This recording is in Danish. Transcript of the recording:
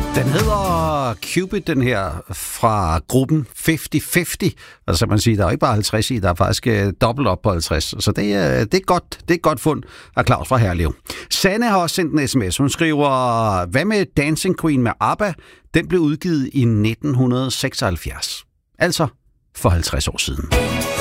Den hedder Cupid, den her, fra gruppen 50-50. Altså man siger, der er ikke bare 50 i, der er faktisk dobbelt op på 50. Så det er godt fund af Claus fra Herlev. Sanne har også sendt en sms. Hun skriver, hvad med Dancing Queen med ABBA? Den blev udgivet i 1976. Altså for 50 år siden.